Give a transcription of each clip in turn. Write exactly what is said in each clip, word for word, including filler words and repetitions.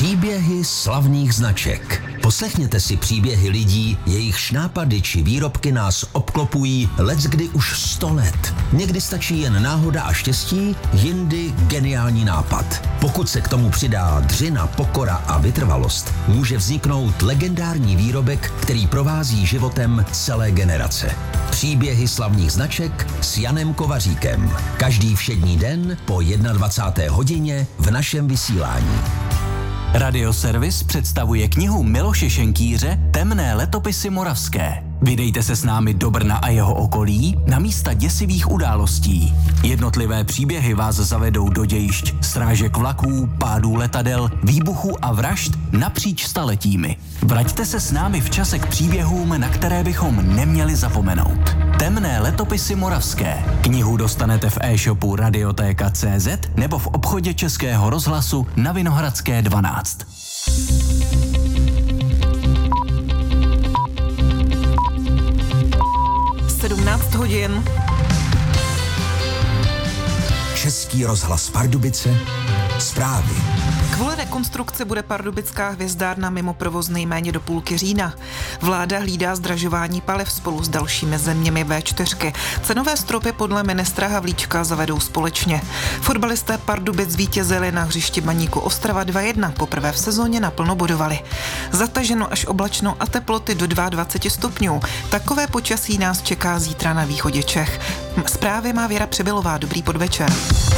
Příběhy slavných značek. Poslechněte si příběhy lidí, jejichž nápady či výrobky nás obklopují leckdy už sto let. Někdy stačí jen náhoda a štěstí, jindy geniální nápad. Pokud se k tomu přidá dřina, pokora a vytrvalost, může vzniknout legendární výrobek, který provází životem celé generace. Příběhy slavných značek s Janem Kovaříkem. Každý všední den po dvacáté jedné hodině v našem vysílání. Radioservis představuje knihu Miloše Šenkýře Temné letopisy moravské. Vydejte se s námi do Brna a jeho okolí na místa děsivých událostí. Jednotlivé příběhy vás zavedou do dějišť srážek vlaků, pádů letadel, výbuchů a vražd napříč staletími. Vraťte se s námi v čase k příběhům, na které bychom neměli zapomenout. Temné letopisy moravské. Knihu dostanete v e-shopu Radiotéka tečka cé zet nebo v obchodě Českého rozhlasu na Vinohradské dvanáct. sedmnáct hodin. Český rozhlas Pardubice. Zprávy. Kvůli rekonstrukci bude pardubická hvězdárna mimo provoz nejméně do půlky října. Vláda hlídá zdražování paliv spolu s dalšími zeměmi vé čtyři. Cenové stropy podle ministra Havlíčka zavedou společně. Fotbalisté Pardubic zvítězili na hřišti Baníku Ostrava dva jedna. Poprvé v sezóně naplno bodovali. Zataženo až oblačno a teploty do dvacet dva stupňů. Takové počasí nás čeká zítra na východě Čech. Zprávy má Věra Přibylová. Dobrý podvečer.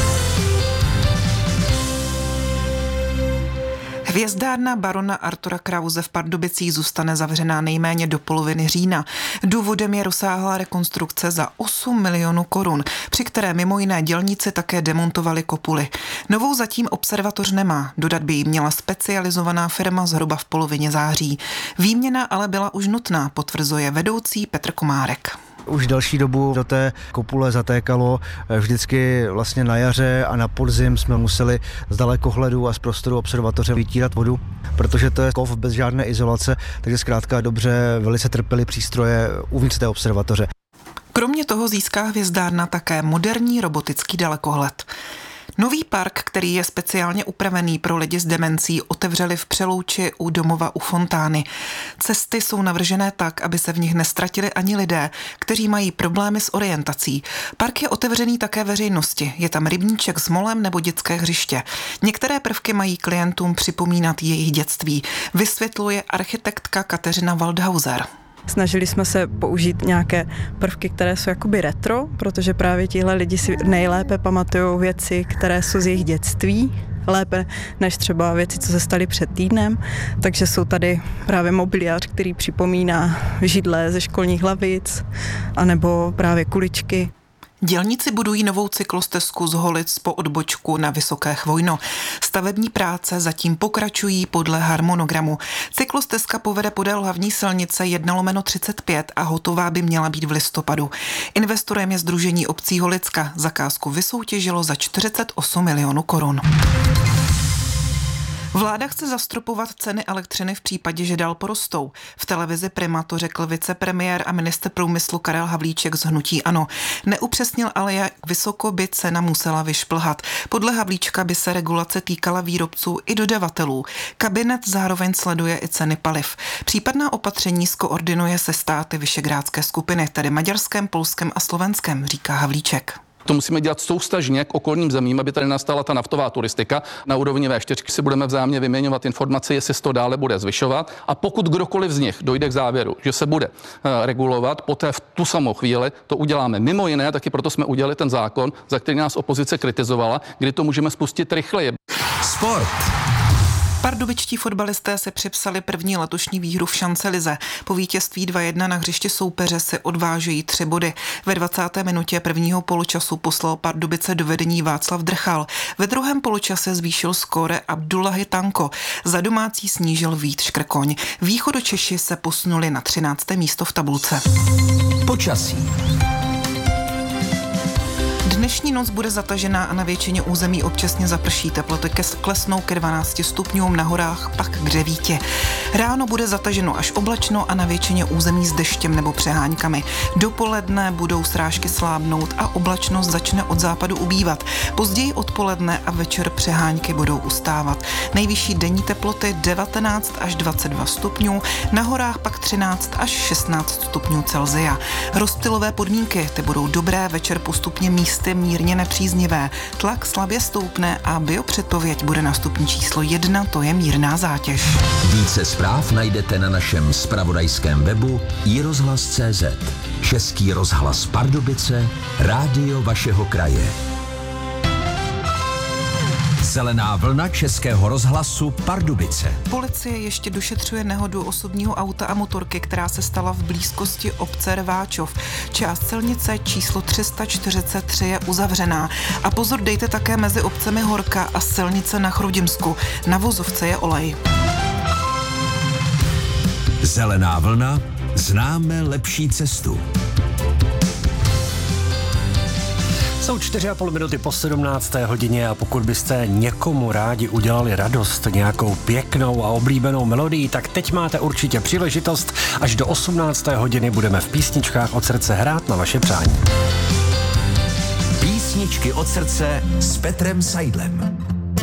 Hvězdárna barona Artura Krause v Pardubicích zůstane zavřená nejméně do poloviny října. Důvodem je rozsáhlá rekonstrukce za osm milionů korun, při které mimo jiné dělníci také demontovali kopuly. Novou zatím observatoř nemá, dodat by jí měla specializovaná firma zhruba v polovině září. Výměna ale byla už nutná, potvrzuje vedoucí Petr Komárek. Už další dobu do té kopule zatékalo, vždycky vlastně na jaře a na podzim jsme museli z dalekohledu a z prostoru observatoře vytírat vodu, protože to je kov bez žádné izolace, takže zkrátka dobře velice trpěly přístroje uvnitř té observatoře. Kromě toho získá hvězdárna také moderní robotický dalekohled. Nový park, který je speciálně upravený pro lidi s demencí, otevřeli v Přelouči u domova u Fontány. Cesty jsou navržené tak, aby se v nich nestratili ani lidé, kteří mají problémy s orientací. Park je otevřený také veřejnosti. Je tam rybníček s molem nebo dětské hřiště. Některé prvky mají klientům připomínat jejich dětství, vysvětluje architektka Kateřina Waldhauser. Snažili jsme se použít nějaké prvky, které jsou jakoby retro, protože právě tihle lidi si nejlépe pamatují věci, které jsou z jejich dětství, lépe než třeba věci, co se staly před týdnem. Takže jsou tady právě mobiliář, který připomíná židle ze školních lavic, anebo právě kuličky. Dělníci budují novou cyklostezku z Holic po odbočku na Vysoké Chvojno. Stavební práce zatím pokračují podle harmonogramu. Cyklostezka povede podél hlavní silnice jedna lomeno třicet pět a hotová by měla být v listopadu. Investorem je Sdružení obcí Holicka. Zakázku vysoutěžilo za čtyřicet osm milionů korun. Vláda chce zastropovat ceny elektřiny v případě, že dál porostou. V televizi Prima to řekl vicepremiér a ministr průmyslu Karel Havlíček z hnutí ANO. Neupřesnil ale, jak vysoko by cena musela vyšplhat. Podle Havlíčka by se regulace týkala výrobců i dodavatelů. Kabinet zároveň sleduje i ceny paliv. Případná opatření skoordinuje se státy Visegrádské skupiny, tedy Maďarskem, Polskem a Slovenskem, říká Havlíček. To musíme dělat soustažně k okolním zemím, aby tady nastala ta naftová turistika. Na úrovni vé čtyři si budeme vzájemně vyměňovat informace, jestli se to dále bude zvyšovat. A pokud kdokoliv z nich dojde k závěru, že se bude uh, regulovat, poté v tu samou chvíli to uděláme. Mimo jiné, taky proto jsme udělali ten zákon, za který nás opozice kritizovala, kdy to můžeme spustit rychleji. Sport. Pardubičtí fotbalisté si připsali první letošní výhru v šancelize. Po vítězství dva jedna na hřišti soupeře si odvážejí tři body. Ve dvacáté minutě prvního poločasu poslal Pardubice do vedení Václav Drchal. Ve druhém poločase zvýšil skóre Abdullahi Tanko. Za domácí snížil Vít Škrkoň. Východočeši se posunuli na třinácté místo v tabulce. Počasí. Dnešní noc bude zatažená a na většině území občasně zaprší. Teploty klesnou ke dvanácti stupňům, na horách pak k devítě. Ráno bude zataženo až oblačno a na většině území s deštěm nebo přeháňkami. Dopoledne budou srážky slábnout a oblačnost začne od západu ubývat. Později odpoledne a večer přeháňky budou ustávat. Nejvyšší denní teploty devatenáct až dvacet dva stupňů, na horách pak třináct až šestnáct stupňů Celsia. Rozptylové podmínky, ty budou dobré, večer postupně místy mírně nepříznivé. Tlak slabě stoupne a biopředpověď bude na stupni číslo jedna, to je mírná zátěž. Více zpráv najdete na našem zpravodajském webu i rozhlas tečka cé zet. Český rozhlas Pardubice, rádio vašeho kraje. Zelená vlna Českého rozhlasu Pardubice. Policie ještě došetřuje nehodu osobního auta a motorky, která se stala v blízkosti obce Rváčov. Část silnice číslo tři sta čtyřicet tři je uzavřená. A pozor, dejte také mezi obcemi Horka a silnice na Chrudimsku. Na vozovce je olej. Zelená vlna, známe lepší cestu. Jsou čtyři a půl minuty po sedmnácté hodině a pokud byste někomu rádi udělali radost nějakou pěknou a oblíbenou melodií, tak teď máte určitě příležitost. Až do osmnácté hodiny budeme v písničkách od srdce hrát na vaše přání. Písničky od srdce s Petrem Seidlem.